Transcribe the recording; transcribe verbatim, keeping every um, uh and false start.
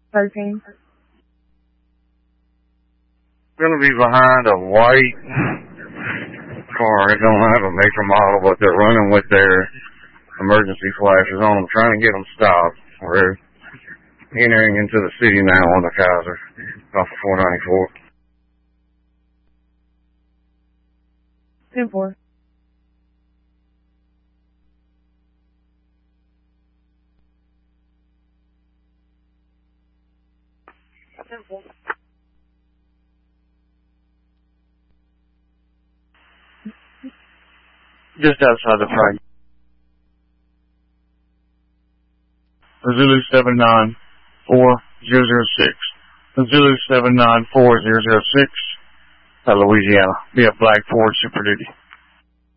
thirteen. Gonna be behind a white car. They don't have a make or model, but they're running with their emergency flashes on them, trying to get them stopped. We're entering into the city now on the Kaiser, off of four ninety-four. ten four. ten four. Just outside the front. Zulu seven nine four zero zero six. Zulu seven nine four zero zero six. Louisiana. Be a Black Ford Super Duty.